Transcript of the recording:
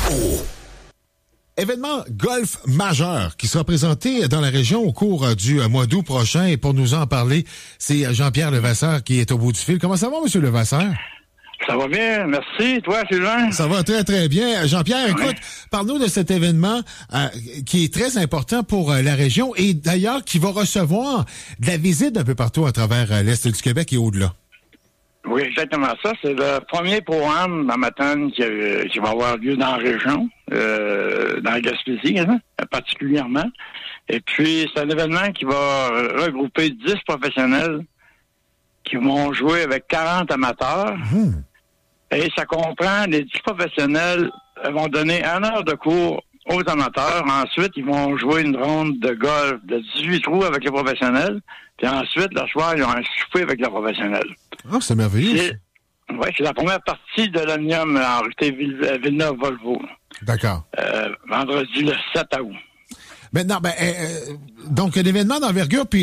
Événement golf majeur qui sera présenté dans la région au cours du mois d'août prochain. Et pour nous en parler, c'est Jean-Pierre Levasseur qui est au bout du fil. Comment ça va, M. Levasseur? Ça va bien, merci. Toi, Sylvain? Ça va très, très bien. Jean-Pierre, écoute, parle-nous de cet événement qui est très important pour la région et d'ailleurs qui va recevoir de la visite d'un peu partout à travers l'Est du Québec et au-delà. Oui, exactement ça. C'est le premier programme dans Matane qui va avoir lieu dans la région, dans la Gaspésie, hein, particulièrement. Et puis, c'est un événement qui va regrouper 10 professionnels qui vont jouer avec 40 amateurs. Et ça comprend, les 10 professionnels vont donner 1 heure de cours aux amateurs. Ensuite, ils vont jouer une ronde de golf de 18 trous avec les professionnels. Puis ensuite, le soir, ils ont un souper avec les professionnels. Ah, c'est merveilleux. Oui, c'est la première partie de l'Omnium en rue Villeneuve-Volvo. D'accord. Vendredi le 7 août. Maintenant, donc, un événement d'envergure, puis